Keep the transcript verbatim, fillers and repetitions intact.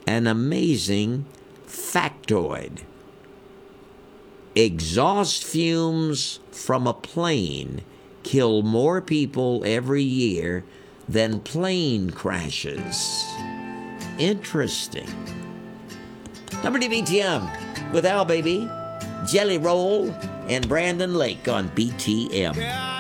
an amazing factoid. Exhaust fumes from a plane kill more people every year than plane crashes. Interesting. W B T M with Al Baby, Jelly Roll, and Brandon Lake on B T M.